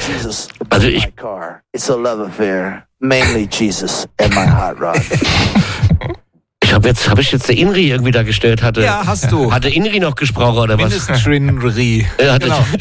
Also it's a love affair, mainly Jesus and my hot rod. Habe ich jetzt der Inri irgendwie da gestellt? Ja, hast du. Hatte Inri noch gesprochen oder was? Ministry. Hatte genau.